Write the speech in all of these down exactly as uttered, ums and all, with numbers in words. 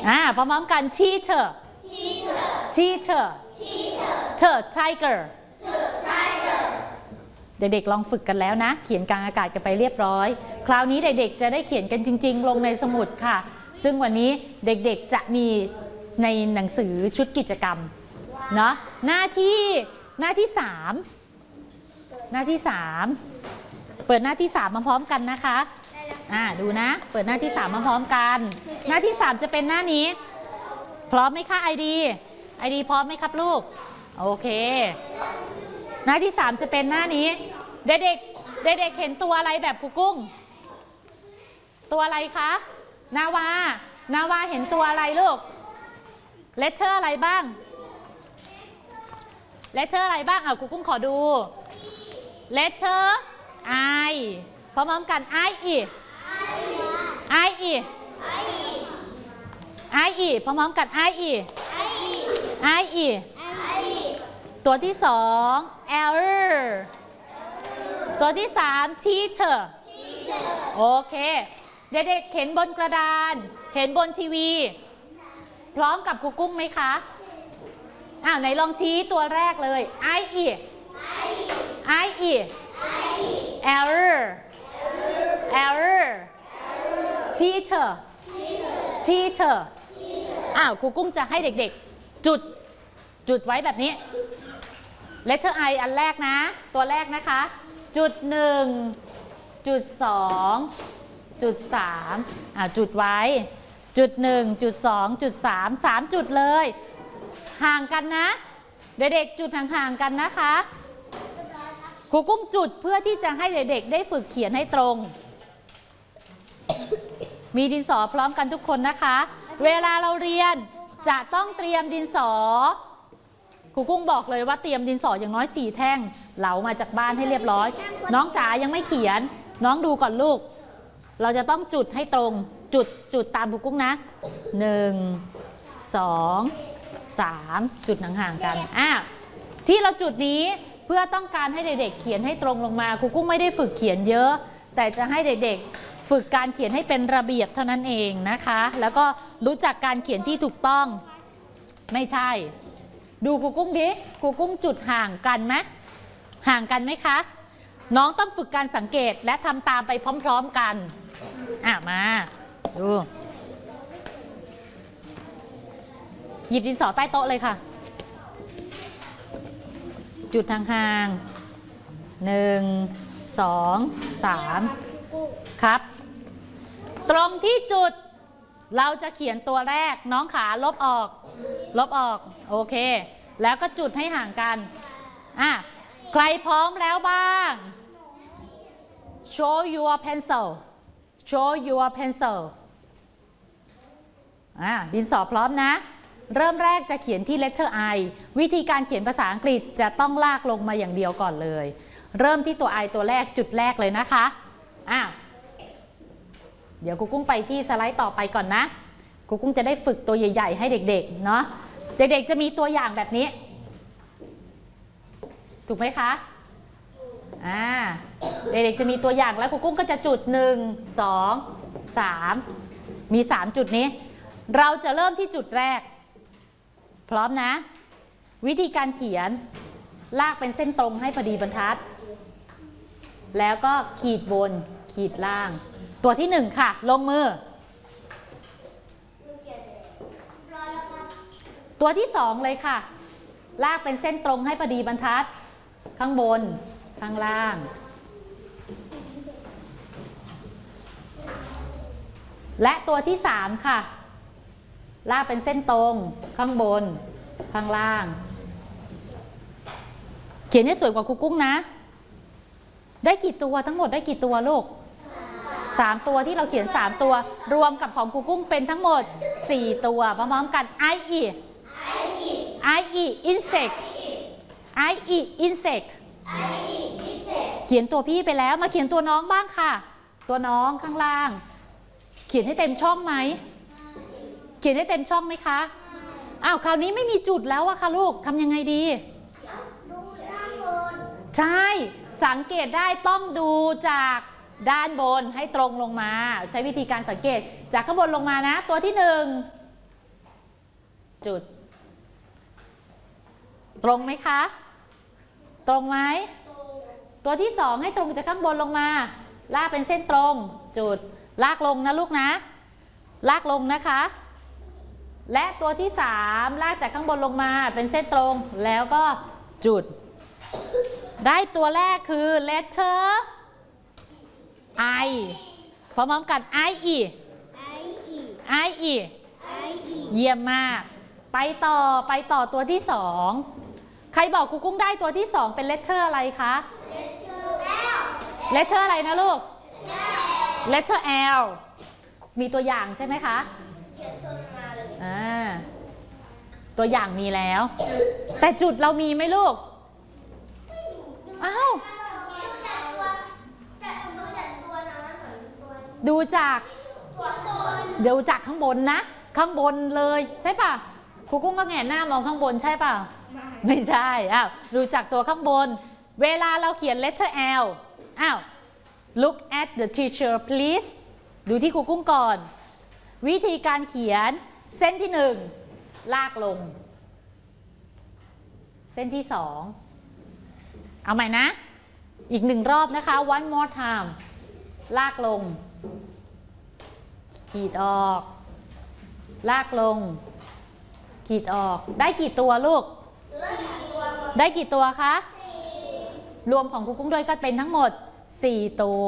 อ่าพร้อมๆกัน teacher teacher teacher tiger เด็กๆลองฝึกกันแล้วนะเขียนกลางอากาศกันไปเรียบร้อยคราวนี้เด็กๆจะได้เขียนกันจริงๆลงในสมุดค่ะซึ่งวันนี้เด็กๆจะมีในหนังสือชุดกิจกรรมเนาะหน้าที่หน้าที่สามหน้าที่สามเปิดหน้าที่สามมาพร้อมกันนะคะอ่าดูนะเปิดหน้าที่สามมาพร้อมกันหน้าที่สามจะเป็นหน้านี้พร้อมไหมคะไอดีไอดีพร้อมไหมครับลูกโอเคหน้าที่สามจะเป็นหน้านี้เด็กๆเด็กๆเห็นตัวอะไรแบบครูกุ้งตัวอะไรคะนาวานาวาเห็นตัวอะไรลูกเลตเตอร์อะไรบ้างเลตเตอร์อะไรบ้างอ่ะครูกุ้งขอดูเลตเตอร์ไอพร้อมๆกันไออีไออีไออีพร้อมๆกันไออีไออีตัวที่สองเอลตัวที่สาม teacher โอเคเด็กๆเห็นบนกระดานเห็นบนทีวีพร้อมกับครูกุ้งไหมคะอ้าวไหนลองชี้ตัวแรกเลย I E I E error error teacher teacher อ้าวครูกุ้งจะให้เด็กๆจุดจุดไว้แบบนี้ letter I อันแรกนะตัวแรกนะคะจุดหนึ่งจุดสองจุดสามอ่าจุดไว้จุดหนึ่งจุดสองจุดสามสามจุดเลยห่างกันนะเด็กๆจุดห่างๆกันนะคะครูกุ้งจุดเพื่อที่จะให้เด็กๆได้ฝึกเขียนให้ตรงมีดินสอพร้อมกันทุกคนนะคะเวลาเราเรียนจะต้องเตรียมดินสอครูกุ้งบอกเลยว่าเตรียมดินสออย่างน้อยสี่แท่งเหลามาจากบ้านให้เรียบร้อยน้องจ๋ายังไม่เขียนน้องดูก่อนลูกเราจะต้องจุดให้ตรงจุดจุดตามครูกุ้งนะหนึ่งสองสามจุดห่างๆกันอ่ะที่เราจุดนี้เพื่อต้องการให้เด็กๆเขียนให้ตรงลงมาครูกุ้งไม่ได้ฝึกเขียนเยอะแต่จะให้เด็กๆฝึกการเขียนให้เป็นระเบียบเท่านั้นเองนะคะแล้วก็รู้จักการเขียนที่ถูกต้องไม่ใช่ดูครูกุ้งดิครูกุ้งจุดห่างกันไหมห่างกันไหมคะน้องต้องฝึกการสังเกตและทำตามไปพร้อมๆกันอ่ะมาดูหยิบดินสอใต้โต๊ะเลยค่ะจุดห่างๆหนึ่งสองสามครับตรงที่จุดเราจะเขียนตัวแรกน้องขาลบออกลบออกโอเคแล้วก็จุดให้ห่างกันอ่ะใครพร้อมแล้วบ้าง show your pencil show your pencil อ่ะดินสอพร้อมนะเริ่มแรกจะเขียนที่ letter I วิธีการเขียนภาษาอังกฤษจะต้องลากลงมาอย่างเดียวก่อนเลยเริ่มที่ตัว I ตัวแรกจุดแรกเลยนะคะอ่ะเดี๋ยวครูกุ้งไปที่สไลด์ต่อไปก่อนนะครูกุ้งจะได้ฝึกตัวใหญ่ๆให้เด็กๆเนาะเด็กๆจะมีตัวอย่างแบบนี้ถูกไหมคะอ่าเด็กๆจะมีตัวอย่างแล้วครูกุ้งก็จะจุดหนึ่งสองสามมีสามจุดนี้เราจะเริ่มที่จุดแรกพร้อมนะวิธีการเขียนลากเป็นเส้นตรงให้พอดีบรรทัดแล้วก็ขีดบนขีดล่างตัวที่หนึ่งค่ะลงมือตัวที่สองเลยค่ะลากเป็นเส้นตรงให้พอดีบรรทัดข้างบนข้างล่างและตัวที่สามค่ะลากเป็นเส้นตรงข้างบนข้างล่างเขียนให้สวยกว่าครูกุ้งนะได้กี่ตัวทั้งหมดได้กี่ตัวลูกสามตัวที่เราเขียนสามตัวรวมกับของครูกุ้งเป็นทั้งหมดสี่ตัวพร้อมๆกัน I E I E insect I E insect เขียนตัวพี่ไปแล้วมาเขียนตัวน้องบ้างค่ะตัวน้องข้างล่างเขียนให้เต็มช่องไหมเขียนให้เต็มช่องไหมคะอ้าวคราวนี้ไม่มีจุดแล้วอะค่ะลูกทำยังไงดีใช่สังเกตได้ต้องดูจากด้านบนให้ตรงลงมาใช้วิธีการสังเกตจากข้างบนลงมานะตัวที่หนึ่งจุดตรงไหมคะตรงไหมตัวที่สองให้ตรงจากข้างบนลงมาลากเป็นเส้นตรงจุดลากลงนะลูกนะลากลงนะคะและตัวที่สามลากจากข้างบนลงมาเป็นเส้นตรงแล้วก็จุดได้ตัวแรกคือ letter I พร้อมๆกัน I E I E เยี่ยมมากไปต่อไปต่อตัวที่สองใครบอกครูกุ้งได้ตัวที่สองเป็น letter อะไรคะ letter อะไรนะลูก letter L มีตัวอย่างใช่ไหมคะอ่าตัวอย่างมีแล้วแต่จุดเรามีไหมลูกอ้าวดูจากเดี๋ยวจากข้างบนนะข้างบนเลยใช่ป่ะครูกุ้งก็แงนหน้ามองข้างบนใช่ป่ะไม่ใช่อ้าวดูจากตัวข้างบนเวลาเราเขียน letter L อ้าว look at the teacher please ดูที่ครูกุ้งก่อนวิธีการเขียนเส้นที่หนึ่งลากลงเส้นที่สองเอาใหม่นะอีกหนึ่งรอบนะคะ one more time ลากลงขีดออกลากลงขีดออกได้กี่ตัวลูกได้กี่ตัวคะรวมของครูกุ้งด้วยก็เป็นทั้งหมดสี่ตัว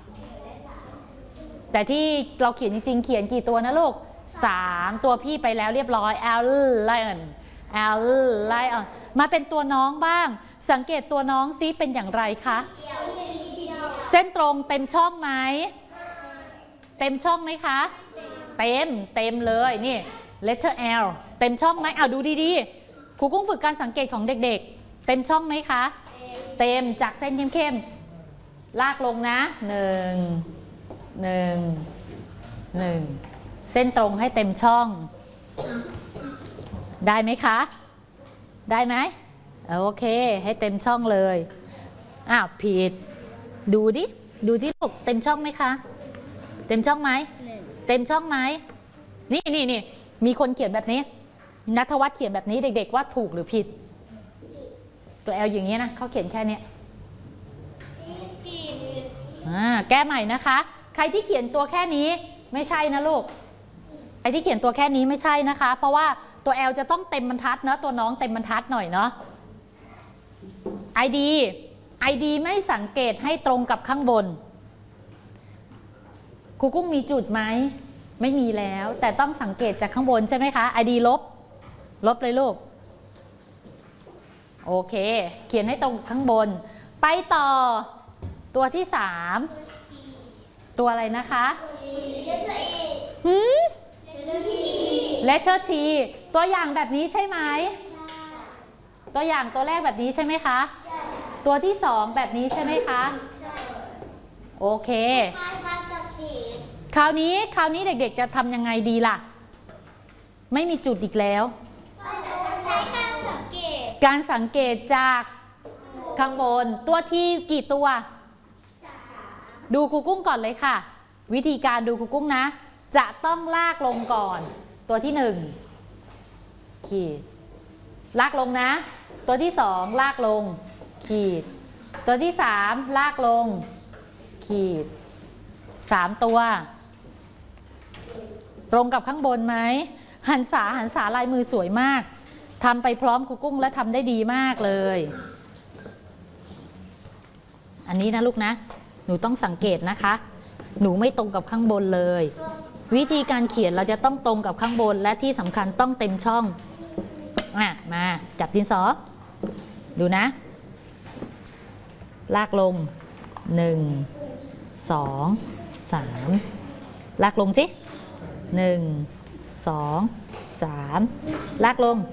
แต่ที่เราเขียนจริงๆเขียนกี่ตัวนะลูกสามตัวพี่ไปแล้วเรียบร้อย L lion L lion มาเป็นตัวน้องบ้างสังเกตตัวน้องซิเป็นอย่างไรคะเส้นตรงเต็มช่องไหมเต็มช่องไหมคะเต็มเต็มเลยนี่ letter L เต็มช่องไหมเอาดูดีๆครูกุ้งฝึกการสังเกตของเด็กๆเต็มช่องไหมคะเต็มจากเส้นเข้มๆลากลงนะหนึ่งหนึ่งหนึ่งเส้นตรงให้เต็มช่องได้ไหมคะได้ไหมโอเคให้เต็มช่องเลยอ้าวผิดดูดิดูที่ลูกเต็มช่องไหมคะเต็มช่องไหมเต็มช่องไหมนี่นี่นี่มีคนเขียนแบบนี้ณัฐวัฒน์เขียนแบบนี้เด็กๆว่าถูกหรือผิดตัว L อย่างนี้นะเขาเขียนแค่นี้อ่าแก้ใหม่นะคะใครที่เขียนตัวแค่นี้ไม่ใช่นะลูกใครที่เขียนตัวแค่นี้ไม่ใช่นะคะเพราะว่าตัว L จะต้องเต็มบรรทัดนะตัวน้องเต็มบรรทัดหน่อยเนาะ ไอ ดี ไอ ดี ไม่สังเกตให้ตรงกับข้างบนครูกุ้งมีจุดไหมไม่มีแล้วแต่ต้องสังเกตจากข้างบนใช่ไหมคะ ไอ ดี ลบลบเลยลูกโอเคเขียนให้ตรงข้างบนไปต่อตัวที่สามตัวอะไรนะคะหืม letter T ตัวอย่างแบบนี้ใช่ไหมตัวอย่างตัวแรกแบบนี้ใช่ไหมคะตัวที่สองแบบนี้ใช่ไหมคะโอเคคราวนี้คราวนี้เด็กๆจะทำยังไงดีล่ะไม่มีจุดอีกแล้วใช้การสังเกตการสังเกตจากข้างบนตัวที่กี่ตัวดูครูกุ้งก่อนเลยค่ะวิธีการดูครูกุ้งนะจะต้องลากลงก่อนตัวที่หนึ่งขีดลากลงนะตัวที่สองลากลงขีดตัวที่สามลากลงขีดสามตัวตรงกับข้างบนไหมหันษาหันษาลายมือสวยมากทำไปพร้อมครูกุ้งและทำได้ดีมากเลยอันนี้นะลูกนะหนูต้องสังเกตนะคะหนูไม่ตรงกับข้างบนเลยวิธีการเขียนเราจะต้องตรงกับข้างบนและที่สำคัญต้องเต็มช่องอ่ะมาจับดินสอดูนะลากลงหนึ่งสองสามลากลงสิหนึ่งสองสามลากลง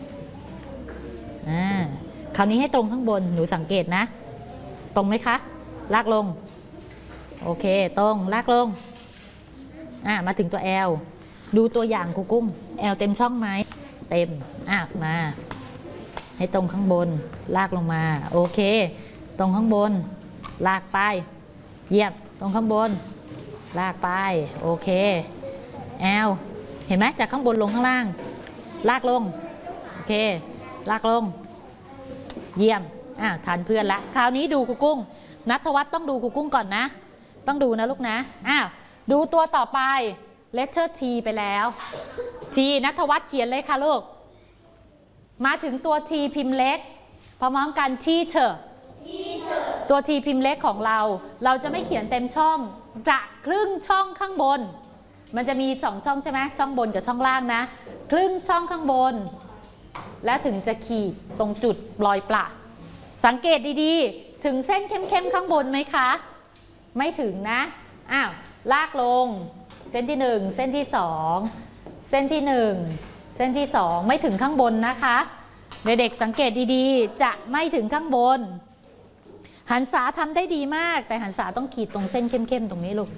อ่าคราวนี้ให้ตรงข้างบนหนูสังเกตนะตรงไหมคะลากลงโอเคตรงลากลงอ่ะมาถึงตัว L ดูตัวอย่างครูกุ้ง L เต็มช่องไหมเต็มอ่ะมาให้ตรงข้างบนลากลงมาโอเคตรงข้างบนลากไปเหยียบตรงข้างบนลากไปโอเค L เห็นไหมจากข้างบนลงข้างล่างลากลงโอเคลากลงเยี่ยมอ่าทันเพื่อนละคราวนี้ดูครูกุ้งณัฐวัฒน์ต้องดูครูกุ้งก่อนนะต้องดูนะลูกนะอ้าวดูตัวต่อไป letter T ไปแล้ว T ณัฐวัฒน์เขียนเลยค่ะลูกมาถึงตัว T พิมพ์เล็กพร้อมๆกัน teacher ตัว T พิมพ์เล็กของเราเราจะไม่เขียนเต็มช่องจะครึ่งช่องข้างบนมันจะมีสองช่องใช่ไหมช่องบนกับช่องล่างนะครึ่งช่องข้างบนแล้วถึงจะขีดตรงจุดรอยประสังเกตดีๆถึงเส้นเข้มๆข้างบนไหมคะไม่ถึงนะอ้าวลากลงเส้นที่หนึ่งเส้นที่สองเส้นที่หนึ่งเส้นที่สองไม่ถึงข้างบนนะคะเด็กๆสังเกตดีๆจะไม่ถึงข้างบนหันษาทำได้ดีมากแต่หันษาต้องขีดตรงเส้นเข้มๆตรงนี้ลูก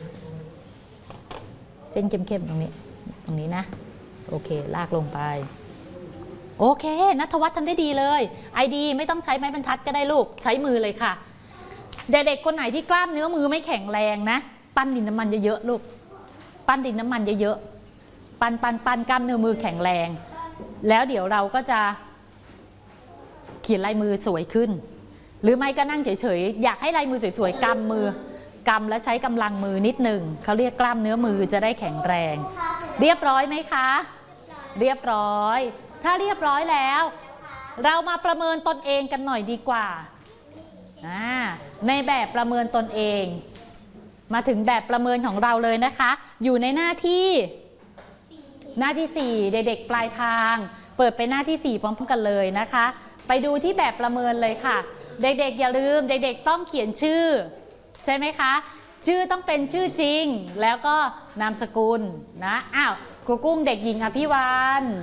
เส้นเข้มๆตรงนี้ตรงนี้นะโอเคลากลงไปโอเคณัฐวัฒน์ทำได้ดีเลยไอดีไม่ต้องใช้ไม้บรรทัดก็ได้ลูกใช้มือเลยค่ะเด็กๆคนไหนที่กล้ามเนื้อมือไม่แข็งแรงนะปั้นดินน้ำมันเยอะๆลูกปั้นดินน้ำมันเยอะๆปั้นปั้นปั้นกล้ามเนื้อมือแข็งแรงแล้วเดี๋ยวเราก็จะเขียนลายมือสวยขึ้นหรือไม่ก็นั่งเฉยๆอยากให้ลายมือสวยๆกำมือกำและใช้กำลังมือนิดหนึ่งเขาเรียกกล้ามเนื้อมือจะได้แข็งแรงเรียบร้อยไหมคะเรียบร้อยถ้าเรียบร้อยแล้วเรามาประเมินตนเองกันหน่อยดีกว่าในแบบประเมินตนเองมาถึงแบบประเมินของเราเลยนะคะอยู่ในหน้าที่หน้าที่สี่เด็กๆปลายทางเปิดไปหน้าที่สี่พร้อมกันเลยนะคะไปดูที่แบบประเมินเลยค่ะเด็กๆอย่าลืมเด็กๆต้องเขียนชื่อใช่ไหมคะชื่อต้องเป็นชื่อจริงแล้วก็นามสกุลนะอ้าวครูกุ้งเด็กหญิงอภิวรรณ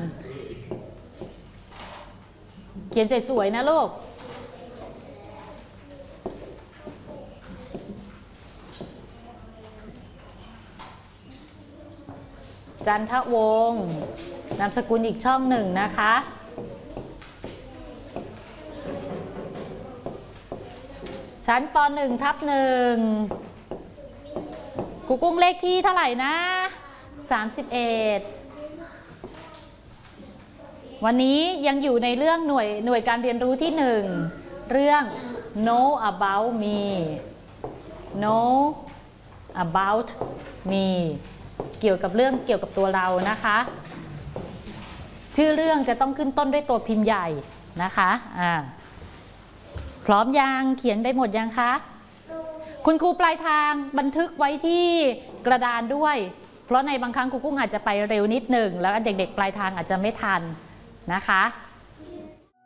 เขียนสวยๆนะลูกจันทวงศ์นามสกุลอีกช่องหนึ่งนะคะชั้นป หนึ่ง ทับหนึ่งครูกุ้งเลขที่เท่าไหร่นะสามสิบเอ็ดวันนี้ยังอยู่ในเรื่องหน่วยหน่วยการเรียนรู้ที่หนึ่งเรื่อง know about me know about me เกี่ยวกับเรื่องเกี่ยวกับตัวเรานะคะชื่อเรื่องจะต้องขึ้นต้นด้วยตัวพิมพ์ใหญ่นะคะอ่าพร้อมยังเขียนไปหมดยังคะคุณครูปลายทางบันทึกไว้ที่กระดานด้วยเพราะในบางครั้งครูกุ้งอาจจะไปเร็วนิดหนึ่งแล้วเด็กๆปลายทางอาจจะไม่ทันนะคะ